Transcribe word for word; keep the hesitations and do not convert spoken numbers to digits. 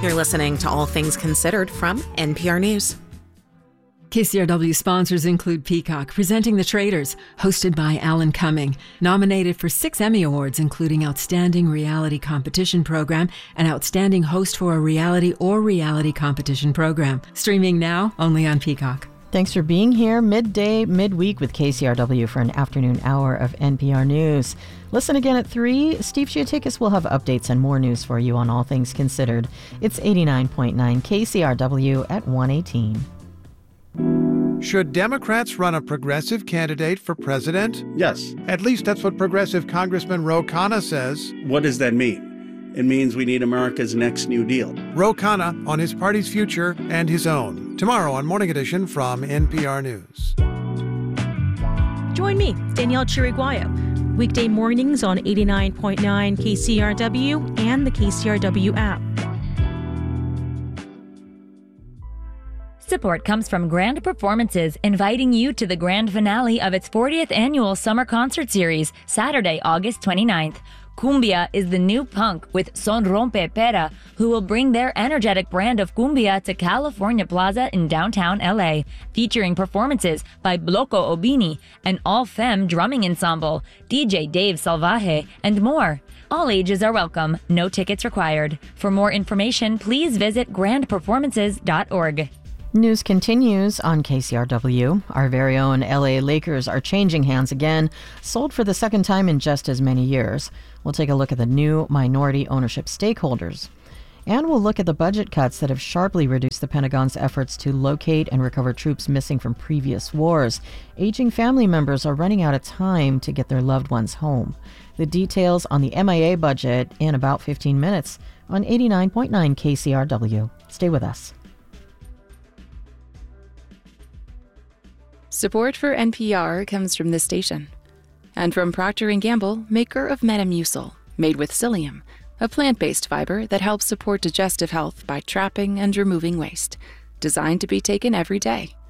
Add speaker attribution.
Speaker 1: You're listening to All Things Considered from N P R News.
Speaker 2: K C R W sponsors include Peacock, presenting The Traitors, hosted by Alan Cumming, nominated for six Emmy Awards, including Outstanding Reality Competition Program and Outstanding Host for a Reality or Reality Competition Program. Streaming now, only on Peacock.
Speaker 3: Thanks for being here midday, midweek with K C R W for an afternoon hour of N P R News. Listen again at three. Steve Giatakis will have updates and more news for you on All Things Considered. It's eighty-nine point nine K C R W at one eighteen.
Speaker 4: Should Democrats run a progressive candidate for president?
Speaker 5: Yes.
Speaker 4: At least that's what progressive Congressman Ro Khanna says.
Speaker 5: What does that mean? It means we need America's next New Deal.
Speaker 4: Ro Khanna on his party's future and his own. Tomorrow on Morning Edition from N P R News.
Speaker 6: Join me, Danielle Chiriguayo, weekday mornings on eighty-nine point nine K C R W and the K C R W app.
Speaker 7: Support comes from Grand Performances, inviting you to the grand finale of its fortieth annual summer concert series, Saturday, August twenty-ninth. Cumbia is the new punk with Son Rompe Pera, who will bring their energetic brand of cumbia to California Plaza in downtown L A, featuring performances by Bloco Obini, an all-femme drumming ensemble, D J Dave Salvaje, and more. All ages are welcome, no tickets required. For more information, please visit grand performances dot org.
Speaker 3: News continues on K C R W. Our very own L A Lakers are changing hands again, sold for the second time in just as many years. We'll take a look at the new minority ownership stakeholders. And we'll look at the budget cuts that have sharply reduced the Pentagon's efforts to locate and recover troops missing from previous wars. Aging family members are running out of time to get their loved ones home. The details on the M I A budget in about fifteen minutes on eighty-nine point nine K C R W. Stay with us.
Speaker 8: Support for N P R comes from this station and from Procter and Gamble, maker of Metamucil, made with psyllium, a plant-based fiber that helps support digestive health by trapping and removing waste, designed to be taken every day.